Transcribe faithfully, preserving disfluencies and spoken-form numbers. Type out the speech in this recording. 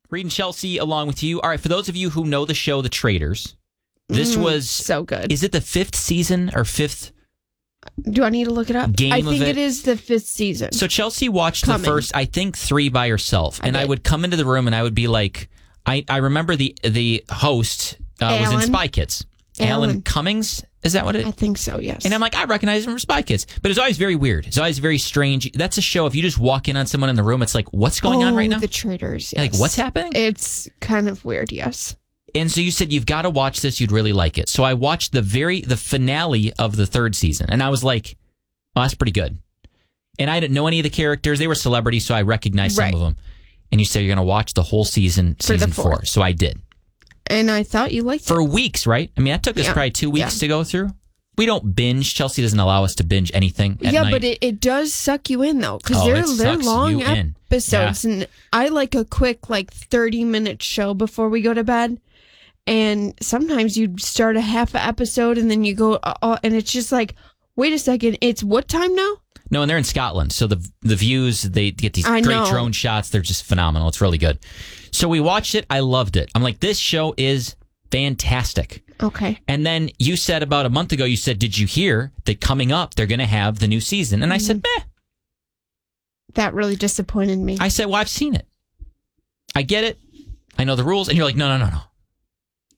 Reed and Chelsea along with you. All right, for those of you who know the show, The Traitors, this Mm, was... so good. Is it the fifth season or fifth Do I need to look it up? game I of think it? it is the fifth season. So Chelsea watched Coming. the first, I think, three by herself. I And I did. would come into the room and I would be like... I, I remember the the host uh, was in Alan. Spy Kids. Alan. Alan. Cummings? Is that what it I think so, yes. And I'm like, I recognize him from Spy Kids. But it's always very weird. It's always very strange. That's a show, if you just walk in on someone in the room, it's like, what's going oh, on right now? The Traitors, yes. Like, what's happening? It's kind of weird, yes. And so you said, you've got to watch this. You'd really like it. So I watched the very, the finale of the third season. And I was like, oh, that's pretty good. And I didn't know any of the characters. They were celebrities, so I recognized some Right. of them. And you said you're going to watch the whole season, For the season four. fourth. So I did. And I thought you liked For it. weeks, right? I mean, that took us Yeah. probably two weeks Yeah. to go through. We don't binge. Chelsea doesn't allow us to binge anything at Yeah, night. but it, it does suck you in, though, because Oh, they're, it they're sucks long you in. episodes. And I like a quick, like, thirty-minute show before we go to bed. And sometimes you start a half a episode and then you go, uh, uh, and it's just like, wait a second, it's what time now? No, and they're in Scotland, so the the views, they get these I great know. drone shots. They're just phenomenal. It's really good. So we watched it. I loved it. I'm like, this show is fantastic. Okay. And then you said about a month ago, you said, did you hear that coming up, they're going to have the new season? And I said, Mm-hmm. meh. That really disappointed me. I said, well, I've seen it. I get it. I know the rules. And you're like, no, no, no, no.